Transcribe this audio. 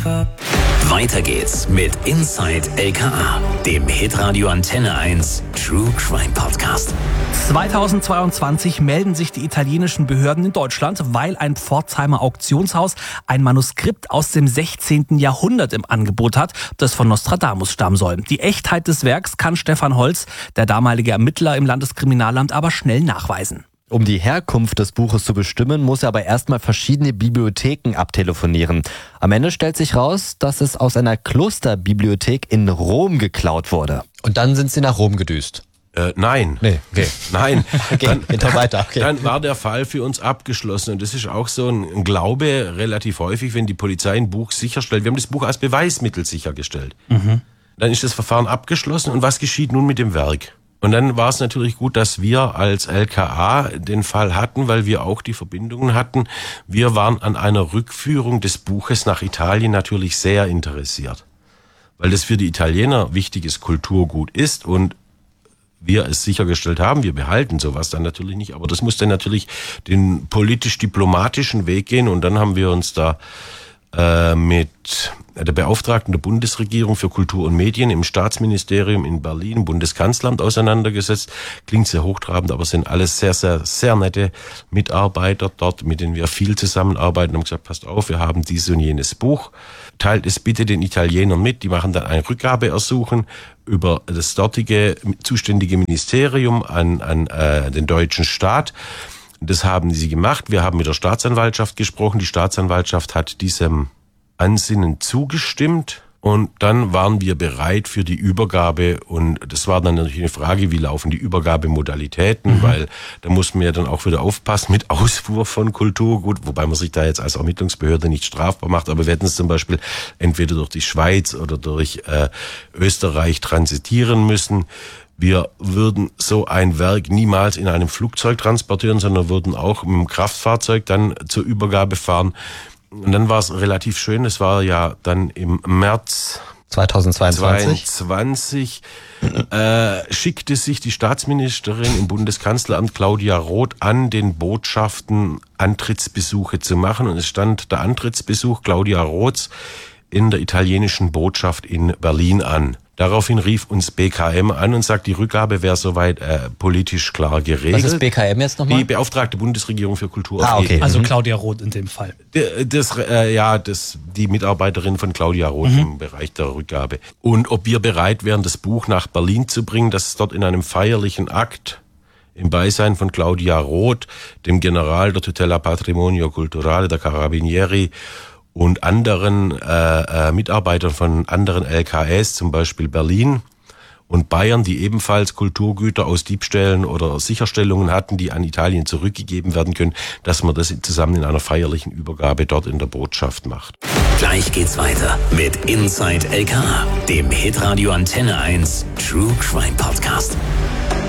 Weiter geht's mit Inside LKA, dem Hitradio Antenne 1 True Crime Podcast. 2022 melden sich die italienischen Behörden in Deutschland, weil ein Pforzheimer Auktionshaus ein Manuskript aus dem 16. Jahrhundert im Angebot hat, das von Nostradamus stammen soll. Die Echtheit des Werks kann Stefan Holz, der damalige Ermittler im Landeskriminalamt, aber schnell nachweisen. Um die Herkunft des Buches zu bestimmen, muss er aber erstmal verschiedene Bibliotheken abtelefonieren. Am Ende stellt sich raus, dass es aus einer Klosterbibliothek in Rom geklaut wurde. Und dann sind sie nach Rom gedüst. Nein. Nee, okay. Nein. Okay, weiter. Okay. Dann war der Fall für uns abgeschlossen. Und das ist auch so ein Glaube relativ häufig, wenn die Polizei ein Buch sicherstellt. Wir haben das Buch als Beweismittel sichergestellt. Dann ist das Verfahren abgeschlossen. Und was geschieht nun mit dem Werk? Und dann war es natürlich gut, dass wir als LKA den Fall hatten, weil wir auch die Verbindungen hatten. Wir waren an einer Rückführung des Buches nach Italien natürlich sehr interessiert, weil das für die Italiener wichtiges Kulturgut ist und wir es sichergestellt haben. Wir behalten sowas dann natürlich nicht, aber das muss dann natürlich den politisch-diplomatischen Weg gehen und dann haben wir uns da mit der Beauftragten der Bundesregierung für Kultur und Medien im Staatsministerium in Berlin, Bundeskanzleramt, auseinandergesetzt. Klingt sehr hochtrabend, aber sind alles sehr, sehr, sehr nette Mitarbeiter dort, mit denen wir viel zusammenarbeiten und haben gesagt, passt auf, wir haben dieses und jenes Buch. Teilt es bitte den Italienern mit. Die machen dann ein Rückgabeersuchen über das dortige zuständige Ministerium an den deutschen Staat. Das haben sie gemacht. Wir haben mit der Staatsanwaltschaft gesprochen. Die Staatsanwaltschaft hat diesem Ansinnen zugestimmt. Und dann waren wir bereit für die Übergabe. Und das war dann natürlich eine Frage, wie laufen die Übergabemodalitäten? Weil da muss man ja dann auch wieder aufpassen mit Ausfuhr von Kulturgut. Wobei man sich da jetzt als Ermittlungsbehörde nicht strafbar macht. Aber wir hätten es zum Beispiel entweder durch die Schweiz oder durch Österreich transitieren müssen. Wir würden so ein Werk niemals in einem Flugzeug transportieren, sondern würden auch mit dem Kraftfahrzeug dann zur Übergabe fahren. Und dann war es relativ schön. Es war ja dann im März 2022 schickte sich die Staatsministerin im Bundeskanzleramt Claudia Roth an, den Botschaften Antrittsbesuche zu machen. Und es stand der Antrittsbesuch Claudia Roths in der italienischen Botschaft in Berlin an. Daraufhin rief uns BKM an und sagt, die Rückgabe wäre soweit politisch klar geregelt. Was ist BKM jetzt nochmal? Die Beauftragte Bundesregierung für Kultur und okay. Medien. Also Claudia Roth in dem Fall. Die Mitarbeiterin von Claudia Roth im Bereich der Rückgabe. Und ob wir bereit wären, das Buch nach Berlin zu bringen, dass es dort in einem feierlichen Akt im Beisein von Claudia Roth, dem General der Tutela Patrimonio Culturale der Carabinieri und anderen Mitarbeitern von anderen LKAs, zum Beispiel Berlin und Bayern, die ebenfalls Kulturgüter aus Diebstählen oder Sicherstellungen hatten, die an Italien zurückgegeben werden können, dass man das zusammen in einer feierlichen Übergabe dort in der Botschaft macht. Gleich geht's weiter mit Inside LKA, dem Hitradio Antenne 1 True Crime Podcast.